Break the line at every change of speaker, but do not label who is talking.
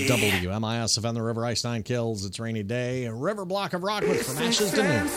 WMIS of the River Ice 9 Kills. It's rainy day. A river block of Rockwood from ashes to noon.